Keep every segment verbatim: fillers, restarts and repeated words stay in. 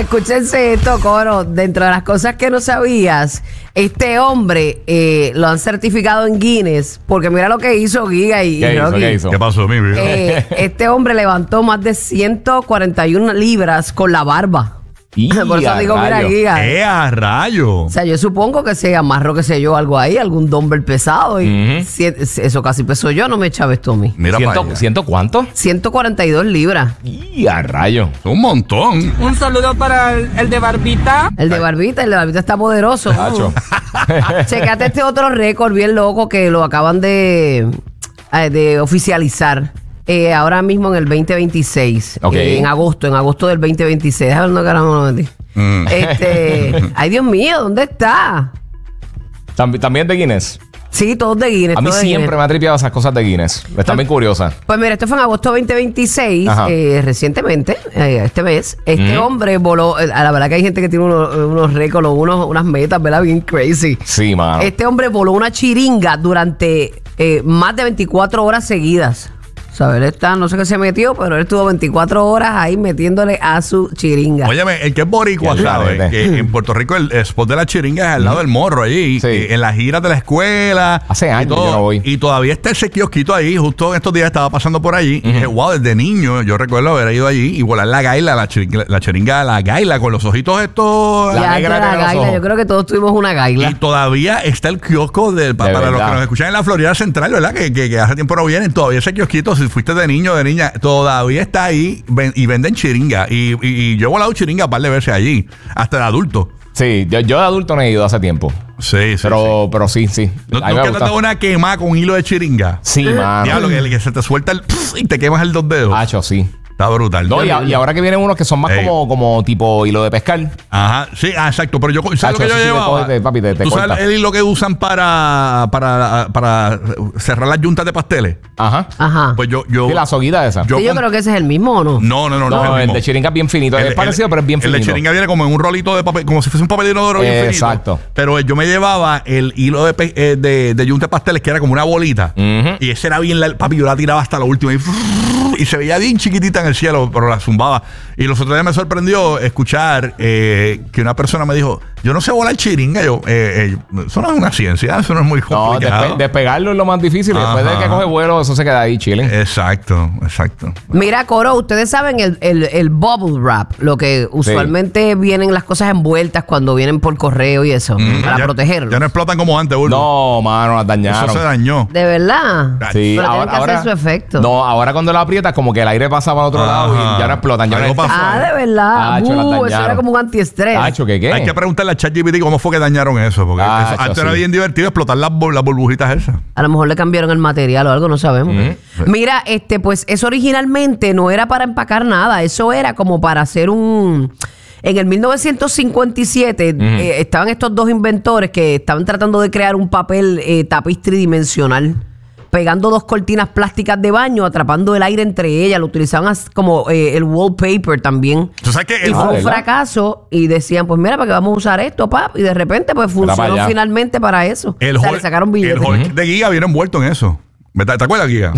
escúchense esto, Coro. Dentro de las cosas que no sabías, este hombre eh, lo han certificado en Guinness, porque mira lo que hizo Giga y, ¿Qué y hizo, Rocky. ¿Qué hizo? ¿Qué pasó, mi vida? Eh, este hombre levantó más de ciento cuarenta y una libras con la barba. Y Por eso a digo, mira, rayo. Giga. ¡Eh, a rayo! O sea, yo supongo que se amarró, qué sé yo, algo ahí, algún dumbbell pesado. Y Ujú. si- eso casi pesó yo, no me echaba esto a mí. Mira para ¿Ciento, allá. ¿Ciento cuánto? ciento cuarenta y dos libras. Y a rayo. Un montón. Un saludo para el, el de Barbita. El de barbita, el de barbita está poderoso. Tacho. Checate este otro récord bien loco que lo acaban de, eh, de oficializar. Eh, ahora mismo en el veinte veintiséis. Ok. Eh, en agosto, en agosto del veinte veintiséis. Déjame ver dónde caramba lo metí. Mm. Este, ay, Dios mío, ¿dónde está? Tambi- También de Guinness. Sí, todos de Guinness. A mí todos de siempre Guinness. me ha tripeado esas cosas de Guinness. Están bien curiosas. Pues mira, esto fue en agosto veinte veintiséis, Ajá. eh, recientemente, eh, este mes. Este Ujú. hombre voló, eh, a la verdad que hay gente que tiene unos, unos récords, unos, unas metas, ¿verdad? Bien crazy. Sí, mano. Este hombre voló una chiringa durante eh, más de veinticuatro horas seguidas. O sea, él está, no sé qué se metió, pero él estuvo veinticuatro horas ahí metiéndole a su chiringa. Óyeme, el que es boricua Qué sabe rarete. que en Puerto Rico el spot de la chiringa es al lado del morro allí, Sí. eh, en las giras de la escuela. Hace y años todo. yo no voy. Y todavía está ese kiosquito ahí, justo en estos días estaba pasando por allí. Y dije, wow, desde niño yo recuerdo haber ido allí y volar la gaila, la chiringa, la chiringa, la gaila con los ojitos estos. La ya negra de tiene la los gaila, ojos. yo creo que todos tuvimos una gaila. Y todavía está el kiosco del, pa- De para los verdad. que nos escuchan en la Florida Central, ¿verdad? Que, que, que hace tiempo no vienen. Todavía ese kiosquito, si fuiste de niño o de niña, todavía está ahí ven- y venden chiringa. Y, y, y yo he volado chiringa un par de veces allí, hasta de adulto. Sí, yo, yo de adulto no he ido hace tiempo. Sí, sí. Pero, sí. pero sí, sí. ¿No, A mí me ¿Nunca te has gusta. dado una quema con hilo de chiringa? Sí, mano. Diablo, que, que se te suelta el pss y te quemas el dos dedos. Hacho, sí. Está brutal. No, y, a- y ahora que vienen unos que son más Ey. como, como tipo hilo de pescar. Ajá, sí, ah, exacto. Pero yo, ¿sabes Hacho, lo que yo eso sí te llevaba? coge, te- papi, te- te ¿Tú sabes corta. el hilo que usan para, para, para cerrar las yuntas de pasteles? Ajá. Ajá. Pues yo... yo Sí, la soguita esa. yo Sí, yo comp- creo que ese es el mismo, ¿o no? No, no, no, no, No, es el el mismo. de chiringa es bien finito. El- es parecido, el- pero es bien El finito. de chiringa viene como en un rolito de papel, como si fuese un papel de inodoro bien Eh, finito. exacto. Pero yo me llevaba el hilo de, pe- eh, de, de yunta de pasteles, que era como una bolita. Ujú. Y ese era bien, la- papi, yo la tiraba hasta lo último. Y, y se veía bien chiquitita en el cielo, pero la zumbaba. Y los otros días me sorprendió escuchar eh, que una persona me dijo, yo no sé volar chiringa. Yo, eh, eh, eso no es una ciencia, eso no es muy No, complicado. despe- despegarlo es lo más difícil. Después de Ajá. que coge vuelo, eso se queda ahí, chile. Exacto, exacto. Mira, Coro, ustedes saben el, el, el bubble wrap, lo que usualmente vienen las cosas envueltas cuando vienen por correo y eso, para Mm, ya, protegerlos. Ya no explotan como antes, Burbu. No, mano, las dañaron. Eso se dañó. De verdad. Sí, Pero ahora, tienen que ahora- hacer su efecto. No, ahora cuando lo aprietas, como que el aire pasa para otro Ajá. lado y ya no explotan. Ya Algo no pasó. Ah, de verdad. Acho, las Uh, eso dañaron. era como un antiestrés. Tacho, ¿qué qué? Hay que preguntarle a ChatGPT cómo fue que dañaron eso. Porque Ah, eso- eso antes sí. era bien divertido explotar las, bur- las burbujitas esas. A lo mejor le cambiaron el material o algo, no sabemos. Ujú. Mira, este, pues eso originalmente no era para empacar nada, eso era como para hacer un... En el mil novecientos cincuenta y siete eh, estaban estos dos inventores que estaban tratando de crear un papel eh, tapiz tridimensional, pegando dos cortinas plásticas de baño, atrapando el aire entre ellas, lo utilizaban as- como eh, el wallpaper también. ¿Tú sabes qué? Y El, fue un ¿verdad? fracaso y decían, pues mira, ¿para qué vamos a usar esto, pap? Y de repente pues para funcionó allá. finalmente para eso. el o sea, Hulk- le sacaron billetes. el Hulk de Giga viene envuelto en eso. ¿Verdad? ¿Te acuerdas, Giga?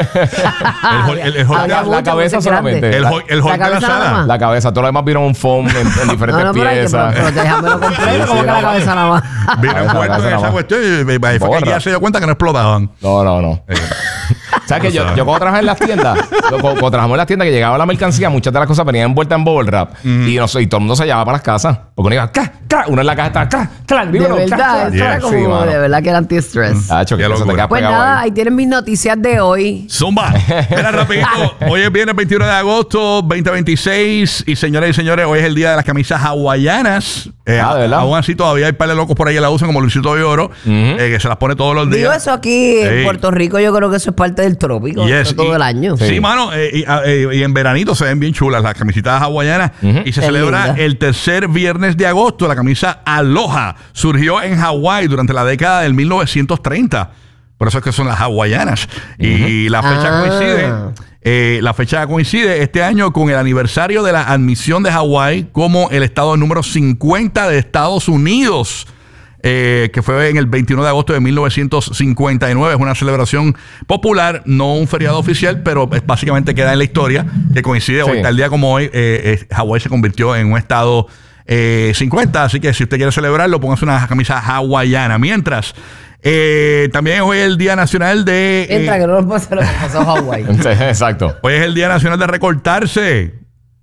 el Hulk, el, el Hulk- Había la, mucho, la cabeza mucho grande. solamente. el La, Hulk- el Hulk La de la cabeza nada sala. más. la cabeza, todo lo demás vieron un foam en, en diferentes No, no, pero, hay que, pero, piezas. pero déjamelo completo, Sí, como sí, que la no, cabeza nada más. Viene Cabeza, envuelto cabeza en nada esa más. cuestión. Y ahí fue que Borra. Giga se dio cuenta que no explotaban. No, no, no. ¿Sabes que yo, yo cuando trabajaba en las tiendas, yo, cuando, cuando trabajamos en las tiendas que llegaba la mercancía, muchas de las cosas venían envueltas en bubble wrap y, no sé, y todo el mundo se llevaba para las casas. Porque uno iba, ¡cra, cra! Uno en la caja estaba, ¡cra, cra! De dímelo, verdad, cra, eso cra". era Yeah. como, Sí, mano. de verdad que era anti-stress. Tacho, que Qué eso te locura. queda Pues pegado nada, ahí. ahí tienen mis noticias de hoy. Zumba. Mira, rapidito. Hoy es viernes veintiuno de agosto, veinte veintiséis. Y señores y señores, hoy es el día de las camisas hawaianas. Eh, Ah, ¿de verdad? Aún así, todavía hay par de locos por ahí que la usan, como Luisito de Oro, eh, que se las pone todos los Digo, días. eso aquí en Sí. Puerto Rico, yo creo que eso es parte del trópico, Yes, eso todo y- el año. Sí, Sí. mano. eh, y, ah, eh, y en veranito se ven bien chulas las camisitas hawaianas. Y se Qué celebra linda. el tercer viernes de agosto. La camisa Aloha surgió en Hawái durante la década del mil novecientos treinta. Por eso es que son las hawaianas. Y la fecha Ah. coincide. eh, la fecha coincide este año con el aniversario de la admisión de Hawái como el estado número cincuenta de Estados Unidos eh, que fue en el veintiuno de agosto de mil novecientos cincuenta y nueve. Es una celebración popular, no un feriado oficial, pero es, básicamente queda en la historia, que coincide Sí. hoy, tal día como hoy, eh, eh, Hawái se convirtió en un estado eh, cincuenta, así que si usted quiere celebrarlo, póngase una camisa hawaiana. Mientras, eh, también hoy es el Día Nacional de... eh, Entra, que no nos pasa lo que pasó a Hawái. Exacto. hoy es el Día Nacional de recortarse.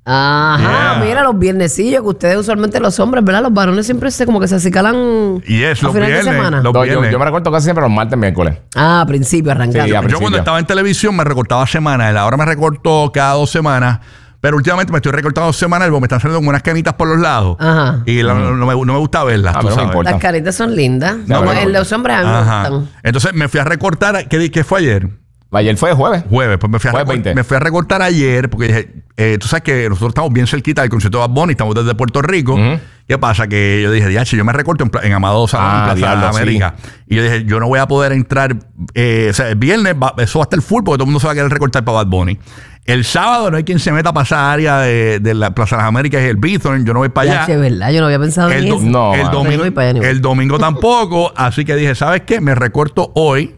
Ajá, Yeah. mira, los viernesillos que ustedes usualmente los hombres, ¿verdad? Los varones siempre se como que se acicalan Y es a los final de viernes, semana. los No, yo, viernes. yo me recuerdo casi siempre los martes, miércoles. Ah, a principio, arrancando. Sí, a Yo principio. cuando estaba en televisión me recortaba semanal. Ahora me recorto cada dos semanas. Pero últimamente me estoy recortando semanal porque me están saliendo como unas canitas por los lados. Ajá. Y la- no, no me, no me gusta verlas. Ah, tú pero no me sabes. importa. Las caritas son lindas. No, Como bueno. en los hombres a mí me Ajá. gustan. Entonces me fui a recortar. ¿Qué, di- qué fue ayer? Ayer fue jueves. Jueves. Pues me fui a, Jueves recor- veinte. me fui a recortar ayer porque dije, eh, tú sabes que nosotros estamos bien cerquita del concierto de Bad Bunny, estamos desde Puerto Rico. Ujú. ¿Qué pasa? Que yo dije, diache, yo me recorto en, pla- en Amado Salón, Ah, en Plaza diablo, sí. América. Y yo dije, yo no voy a poder entrar. Eh, o sea, el viernes va- eso va a estar full porque todo el mundo se va a querer recortar para Bad Bunny. El sábado no hay quien se meta para esa área de, de la Plaza de las Américas, es el Bithorn. Yo no voy para Ya, allá. che, ¿verdad? Yo no había pensado El, en do- eso. No, el mano. domingo, No voy para allá ni voy. el domingo tampoco. Así que dije, ¿sabes qué? Me recorto hoy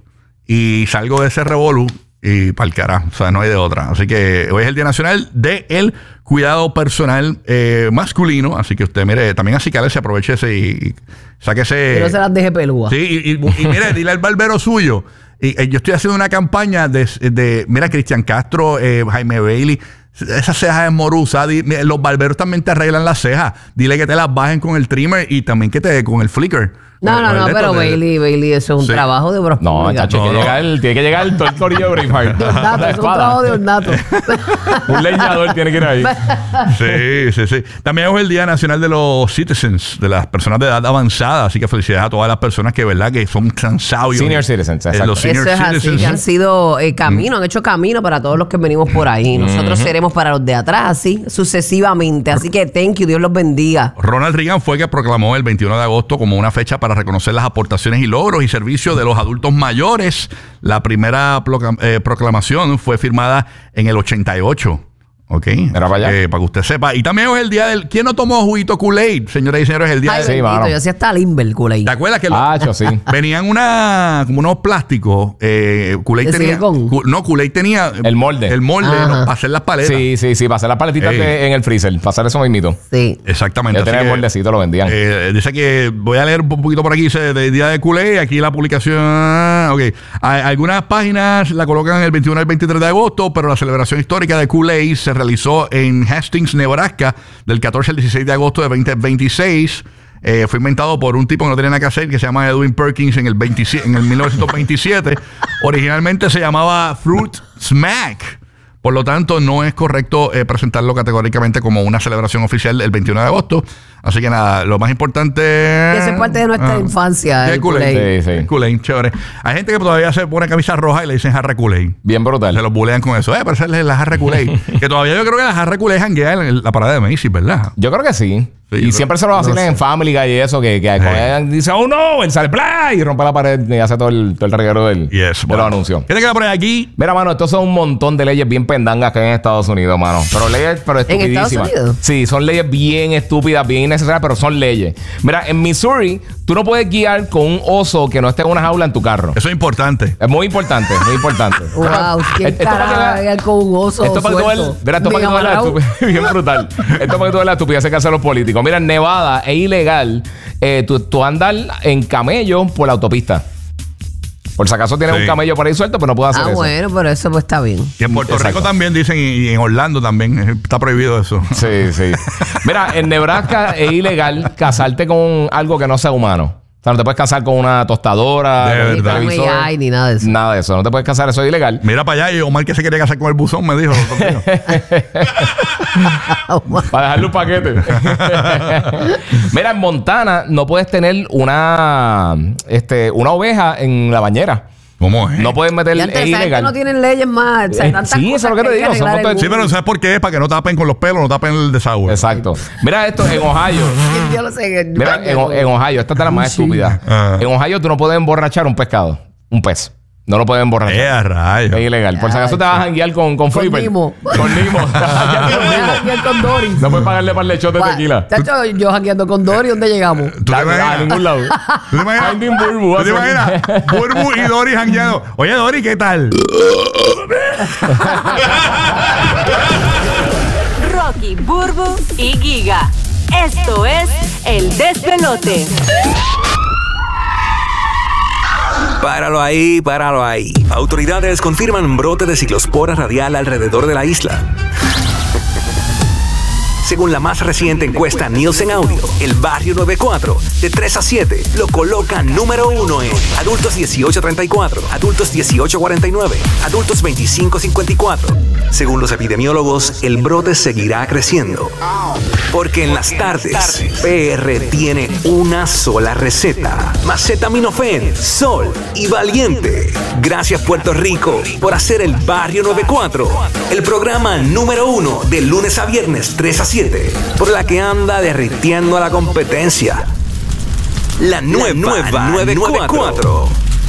y salgo de ese revolú y para el carajo. O sea, no hay de otra. Así que hoy es el Día Nacional del Cuidado Personal eh, Masculino. Así que usted, mire, también así que se aproveche ese y, y sáquese. Que no se las deje pelúas. Sí, y, y- y mire, dile al barbero suyo. Y, eh, yo estoy haciendo una campaña de, de mira, Cristian Castro, eh, Jaime Bailey, esas cejas de morusa, di- mira, los barberos también te arreglan las cejas. Dile que te las bajen con el trimmer y también que te con el flicker. No, Con- no, con el no, de pero estos de- Bailey, Bailey, eso es un Sí. trabajo de bros. No, chacho, No, tiene, no. Que llegar el, tiene que llegar el, todo el corillo de Braveheart. De ornato, La eso es un espada. trabajo de ornato. Un leñador tiene que ir ahí. Sí, sí, sí. También es el Día Nacional de los Citizens, de las personas de edad avanzada. Así que felicidades a todas las personas que, ¿verdad? Que son tan sabios. Senior citizens, Eh, exacto. los senior Eso es así, citizens. que han sido eh, camino, han hecho camino para todos los que venimos por ahí. Nosotros seremos para los de atrás, así, sucesivamente. Así que thank you, Dios los bendiga. Ronald Reagan fue que proclamó el veintiuno de agosto como una fecha para reconocer las aportaciones y logros y servicios de los adultos mayores. La primera proclam- eh, proclamación fue firmada en el ochenta y ocho. ¿Ok? Mira para allá. Eh, para que usted sepa. Y también es el día del... ¿Quién no tomó juguito Kool-Aid? Señoras y señores, el día Ay, del... sí, bendito, mano. yo hacía hasta Limber, Kool-Aid. ¿Te acuerdas que... lo- Ah, cho, sí. Venían una, como unos plásticos. Eh, Kool-Aid ¿De tenía. silicón? Ku- no, Kool-Aid tenía. El molde. El molde Ajá. ¿no? para hacer las paletas. Sí, sí, sí. Para hacer las paletitas Ey. de- en el freezer. Para hacer eso mismito. Sí. Exactamente. Ya así tenía el que, moldecito, lo vendían. eh, dice que voy a leer un poquito por aquí. Dice de día de Kool-Aid. Aquí la publicación. Ok. Hay- algunas páginas la colocan el veintiuno al veintitrés de agosto, pero la celebración histórica de Kool-Aid se realizó en Hastings, Nebraska, del catorce al dieciséis de agosto de veinte veintiséis. Eh, fue inventado por un tipo que no tenía nada que hacer, que se llama Edwin Perkins en el, veintisiete en el mil novecientos veintisiete. Originalmente se llamaba Fruit Smack. Por lo tanto, no es correcto eh, presentarlo categóricamente como una celebración oficial el veintiuno de agosto. Así que nada, lo más importante... Y eso es parte de nuestra infancia, Sí, el Kool-Aid. Kool-Aid. Sí, sí. El Kool-Aid, chévere. Hay gente que todavía se pone camisa roja y le dicen jarra Kool-Aid. Bien brutal. Se los bulean con eso. Eh, pero esa es la jarra Kool-Aid. Que todavía yo creo que la jarra Kool-Aid janguea en la parada de Macy's, ¿verdad? Yo creo que sí. Sí, y yo siempre creo- se lo vacilan no sé. en Family Guy y eso, que, que cogen- dice, oh no, él sale ¡plá! Y rompe la pared y hace todo el, todo el reguero del, Yes, de bueno. los anuncios. ¿Qué te queda por ahí aquí? Mira, mano, estos son un montón de leyes bien pendangas que hay en Estados Unidos, mano. Pero leyes, pero ¿En Estados estupidísimas. Unidos? Sí, son leyes bien estúpidas, bien innecesarias, pero son leyes. Mira, en Missouri, tú no puedes guiar con un oso que no esté en una jaula en tu carro. Eso es importante. Es muy importante, muy importante. Wow, ¿quién Esto para que carajo va a veas- llegar con un oso Esto para que tú veas, suelto? mira, esto para que tú veas la Bien amarrado. estupidez, bien brutal. Esto para que tú veas la estupidez que hacen los políticos. Mira, en Nevada es ilegal eh, tú, tú andar en camello por la autopista. Por si acaso tienes Sí. un camello por ahí suelto, pero no puedes hacer Ah, eso. bueno, pero eso pues está bien. Y en Puerto Exacto. Rico también dicen, y y en Orlando también. eh, Está prohibido eso. Sí, sí. Mira, en Nebraska es ilegal casarte con algo que no sea humano. O sea, no te puedes casar con una tostadora, De con un verdad. Ni con televisor. A I ni nada de eso. Nada de eso. No te puedes casar, eso es ilegal. Mira para allá y Omar que se quería casar con el buzón me dijo. Para dejarle un paquete. Mira, en Montana no puedes tener una, este, una oveja en la bañera. ¿Cómo es? No puedes meter, Y es antes, esa gente ilegal. no tienen leyes más. O sea, Eh, tantas sí, eso es cosas lo que te hay digo, arreglar son en montones- Sí, mundo. pero ¿sabes por qué? Es para que no tapen con los pelos, no tapen el desagüe. Exacto. Mira esto, en Ohio. Yo lo sé. en Mira, baño. en, en Ohio, esta es de las más Sí. estúpidas. Ah. En Ohio tú no puedes emborrachar un pescado, un pez. No lo pueden borrar. Eh, a rayos. Es ilegal. Por si acaso te vas a janguear con, con Con Flipper. Nimo. Con Nimo. Voy a janguear con Doris. No puedes pagarle par de shots de tequila. Chacho, yo jangueando con Doris, ¿dónde llegamos? ¿Tú te A imaginas? ningún lado. ¿Tú te imaginas? Finding Burbu, ¿Tú te va a ser. imaginas? Burbu y Dory jangueando. Oye, Dory, ¿qué tal? Rocky, Burbu y Giga. Esto es El Despelote. Páralo ahí, páralo ahí. Autoridades confirman brote de ciclospora radial alrededor de la isla. Según la más reciente encuesta Nielsen Audio, el barrio noventa y cuatro, de tres a siete, lo coloca número uno en adultos dieciocho a treinta y cuatro, adultos dieciocho a cuarenta y nueve, adultos veinticinco a cincuenta y cuatro. Según los epidemiólogos, el brote seguirá creciendo. Porque en las tardes, P R tiene una sola receta: Macetaminofen, Sol y Valiente. Gracias, Puerto Rico, por hacer el barrio noventa y cuatro el programa número uno de lunes a viernes tres a siete, por la que anda derritiendo a la competencia. La nueva, nueva noventa y cuatro.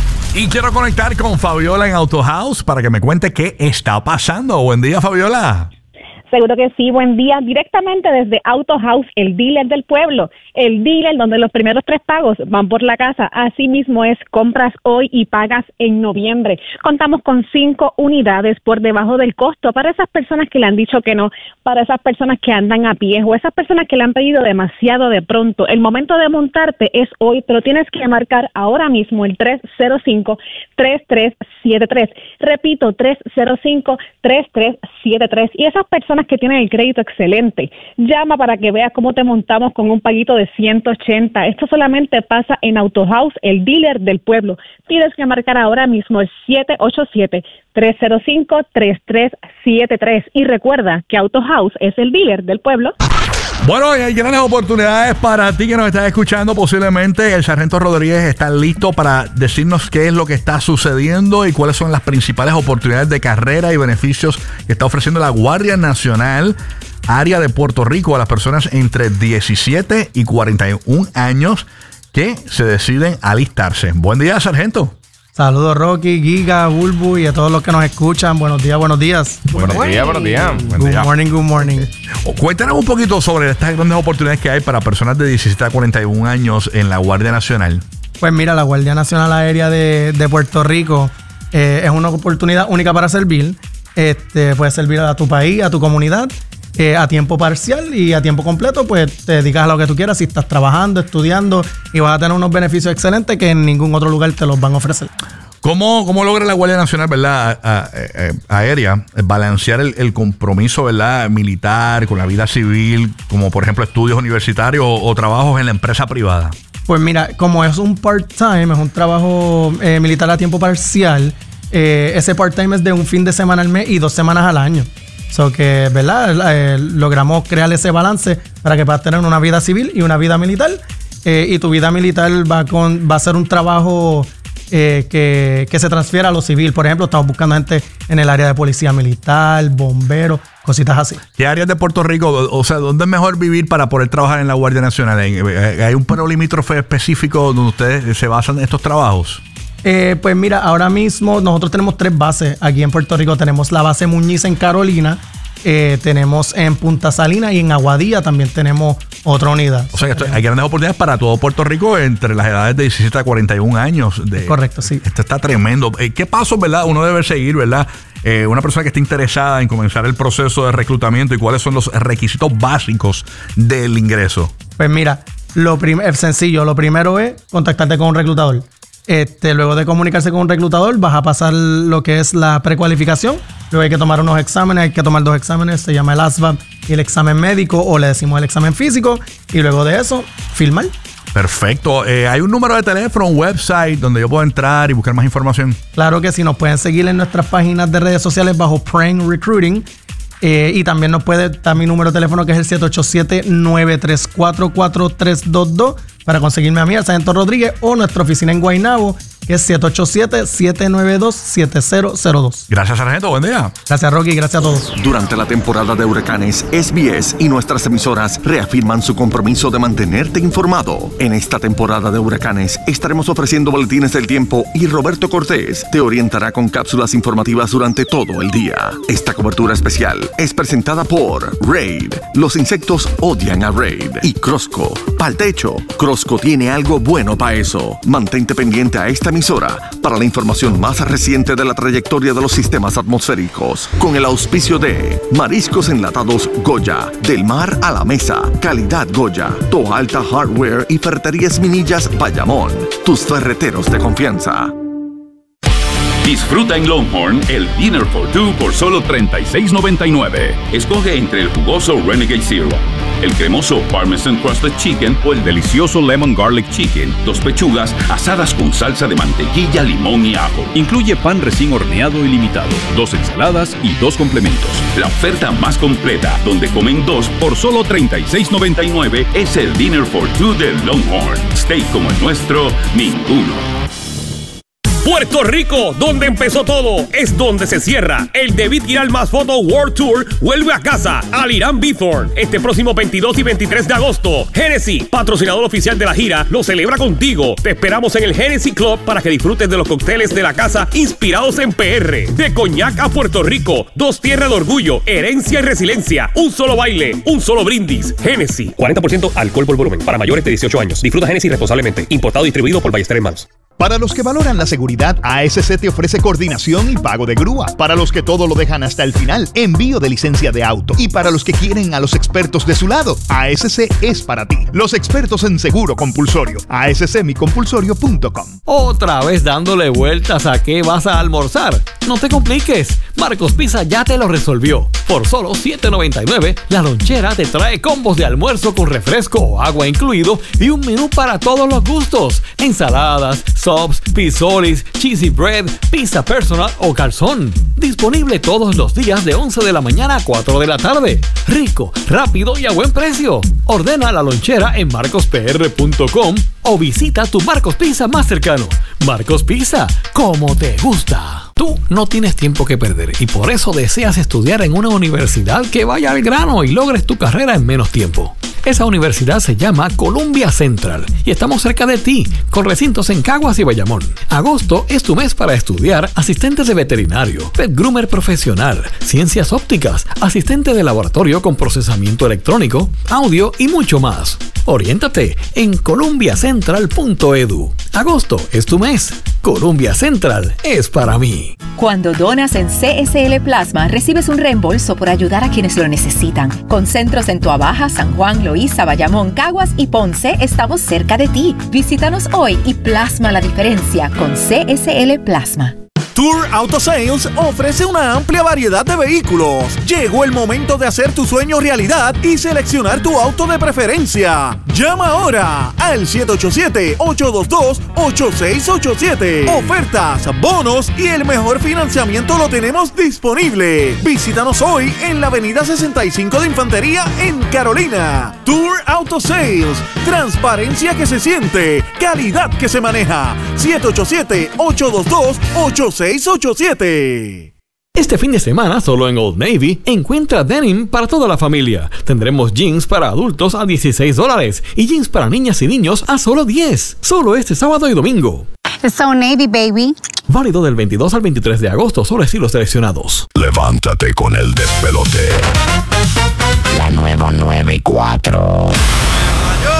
Y quiero conectar con Fabiola en Auto House para que me cuente qué está pasando. Buen día, Fabiola. Seguro que sí, buen día. Directamente desde Auto House, el dealer del pueblo. El dealer donde los primeros tres pagos van por la casa. Así mismo es, compras hoy y pagas en noviembre. Contamos con cinco unidades por debajo del costo para esas personas que le han dicho que no, para esas personas que andan a pie o esas personas que le han pedido demasiado de pronto. El momento de montarte es hoy, pero tienes que marcar ahora mismo el tres cero cinco, tres tres siete tres. Repito, tres cero cinco, tres tres siete tres. Y esas personas que tienen el crédito excelente, llama para que veas cómo te montamos con un paguito de ciento ochenta. Esto solamente pasa en Auto House, el dealer del pueblo. Tienes que marcar ahora mismo el siete ocho siete, tres cero cinco, tres tres siete tres. Y recuerda que Auto House es el dealer del pueblo. Bueno, y hay grandes oportunidades para ti que nos estás escuchando. Posiblemente el sargento Rodríguez está listo para decirnos qué es lo que está sucediendo y cuáles son las principales oportunidades de carrera y beneficios que está ofreciendo la Guardia Nacional, área de Puerto Rico, a las personas entre diecisiete y cuarenta y un años que se deciden alistarse. Buen día, sargento. Saludos, Rocky, Giga, Bulbu y a todos los que nos escuchan. Buenos días, buenos días. Buenos días, buenos días. Buen Good día. morning, good morning. Cuéntanos un poquito sobre estas grandes oportunidades que hay para personas de diecisiete a cuarenta y un años en la Guardia Nacional. Pues mira, la Guardia Nacional Aérea de, de Puerto Rico eh, es una oportunidad única para servir. Este, puedes servir a tu país, a tu comunidad, eh, a tiempo parcial y a tiempo completo, pues te dedicas a lo que tú quieras si estás trabajando, estudiando y vas a tener unos beneficios excelentes que en ningún otro lugar te los van a ofrecer. ¿Cómo, cómo logra la Guardia Nacional, verdad, a, a, a, aérea, balancear el, el compromiso, verdad, militar con la vida civil, como por ejemplo estudios universitarios o, o trabajos en la empresa privada? Pues mira, como es un part-time, es un trabajo eh, militar a tiempo parcial, eh, ese part-time es de un fin de semana al mes y dos semanas al año. So que, ¿verdad? Eh, logramos crear ese balance para que puedas tener una vida civil y una vida militar. Eh, y tu vida militar va, con, va a ser un trabajo eh, que, que se transfiera a lo civil. Por ejemplo, estamos buscando gente en el área de policía militar, bomberos, cositas así. ¿Qué áreas de Puerto Rico, o sea, dónde es mejor vivir para poder trabajar en la Guardia Nacional? ¿Hay un pueblo limítrofe específico donde ustedes se basan en estos trabajos? Eh, pues mira, ahora mismo nosotros tenemos tres bases aquí en Puerto Rico. Tenemos la base Muñiz en Carolina, eh, tenemos en Punta Salina y en Aguadilla también tenemos otra unidad. O sea, que esto, hay grandes oportunidades para todo Puerto Rico entre las edades de diecisiete a cuarenta y un años. De, Correcto, sí. Esto está tremendo. ¿Qué pasos, verdad, uno debe seguir, verdad? Eh, una persona que esté interesada en comenzar el proceso de reclutamiento y cuáles son los requisitos básicos del ingreso. Pues mira, lo prim- es sencillo. Lo primero es contactarte con un reclutador. Este, luego de comunicarse con un reclutador, vas a pasar lo que es la precualificación. Luego hay que tomar unos exámenes, hay que tomar dos exámenes, se llama el A S V A B y el examen médico, o le decimos el examen físico, y luego de eso, firmar. Perfecto. Eh, hay un número de teléfono, un website donde yo puedo entrar y buscar más información. Claro que sí, nos pueden seguir en nuestras páginas de redes sociales bajo Prime Recruiting. Eh, y también nos puede dar mi número de teléfono, que es el siete ocho siete, nueve tres cuatro, cuatro tres dos dos, para conseguirme a mí, al sargento Rodríguez, o nuestra oficina en Guaynabo, que Es siete ocho siete, siete nueve dos, siete cero cero dos. Gracias, sargento. Buen día. Gracias, Rocky. Gracias a todos. Durante la temporada de huracanes, S B S y nuestras emisoras reafirman su compromiso de mantenerte informado. En esta temporada de huracanes, estaremos ofreciendo boletines del tiempo y Roberto Cortés te orientará con cápsulas informativas durante todo el día. Esta cobertura especial es presentada por Raid. Los insectos odian a Raid. Y Crosco. Pa'l techo. Crosco tiene algo bueno para eso. Mantente pendiente a esta emisora para la información más reciente de la trayectoria de los sistemas atmosféricos. Con el auspicio de Mariscos Enlatados Goya. Del mar a la mesa. Calidad Goya. Toa Alta Hardware y Ferreterías Minillas Bayamón. Tus ferreteros de confianza. Disfruta en Longhorn el Dinner for Two por solo treinta y seis noventa y nueve. Escoge entre el jugoso Renegade Zero, el cremoso Parmesan Crusted Chicken o el delicioso Lemon Garlic Chicken. Dos pechugas asadas con salsa de mantequilla, limón y ajo. Incluye pan recién horneado ilimitado, dos ensaladas y dos complementos. La oferta más completa, donde comen dos por solo treinta y seis noventa y nueve, es el Dinner for Two de Longhorn. Steak como el nuestro, ninguno. Puerto Rico, donde empezó todo, es donde se cierra. El David Giral Más Photo World Tour vuelve a casa al Irán Bithorn este próximo veintidós y veintitrés de agosto. Genesis, patrocinador oficial de la gira, lo celebra contigo. Te esperamos en el Genesis Club para que disfrutes de los cócteles de la casa inspirados en P R. De Coñac a Puerto Rico, dos tierras de orgullo, herencia y resiliencia, un solo baile, un solo brindis. Genesis, cuarenta por ciento alcohol por volumen para mayores de dieciocho años. Disfruta Genesis responsablemente. Importado y distribuido por Ballester Hermanos. Para los que valoran la seguridad, A S C te ofrece coordinación y pago de grúa. Para los que todo lo dejan hasta el final, envío de licencia de auto. Y para los que quieren a los expertos de su lado, A S C es para ti. Los expertos en seguro compulsorio. A S C mi compulsorio punto com. Otra vez dándole vueltas a qué vas a almorzar. No te compliques. Marcos Pizza ya te lo resolvió. Por solo siete noventa y nueve, la lonchera te trae combos de almuerzo con refresco o agua incluido y un menú para todos los gustos. Ensaladas, subs, pisolis, cheesy bread, pizza personal o calzón. Disponible todos los días de once de la mañana a cuatro de la tarde. Rico, rápido y a buen precio. Ordena la lonchera en marcos p r punto com o visita tu Marcos Pizza más cercano. Marcos Pizza, como te gusta. Tú no tienes tiempo que perder y por eso deseas estudiar en una universidad que vaya al grano y logres tu carrera en menos tiempo. Esa universidad se llama Columbia Central y estamos cerca de ti, con recintos en Caguas y Bayamón. Agosto es tu mes para estudiar asistente de veterinario, pet groomer profesional, ciencias ópticas, asistente de laboratorio con procesamiento electrónico, audio y mucho más. Oriéntate en columbia central punto e d u. Agosto es tu mes. Columbia Central es para mí. Cuando donas en C S L Plasma, recibes un reembolso por ayudar a quienes lo necesitan. Con centros en Tuabaja, San Juan, Loíza, Bayamón, Caguas y Ponce, estamos cerca de ti. Visítanos hoy y plasma la diferencia con C S L Plasma. Tour Auto Sales ofrece una amplia variedad de vehículos. Llegó el momento de hacer tu sueño realidad y seleccionar tu auto de preferencia. Llama ahora al siete ocho siete, ocho dos dos, ocho seis ocho siete. Ofertas, bonos y el mejor financiamiento lo tenemos disponible. Visítanos hoy en la avenida sesenta y cinco de Infantería en Carolina. Tour Auto Sales. Transparencia que se siente. Calidad que se maneja. siete ocho siete, ocho dos dos, ocho seis ocho siete. Este fin de semana, solo en Old Navy, encuentra denim para toda la familia. Tendremos jeans para adultos a dieciséis dólares y jeans para niñas y niños a solo diez. Solo este sábado y domingo. It's Old Navy, baby. Válido del veintidós al veintitrés de agosto, solo estilos seleccionados. Levántate con el despelote. La nueva nueve y cuatro.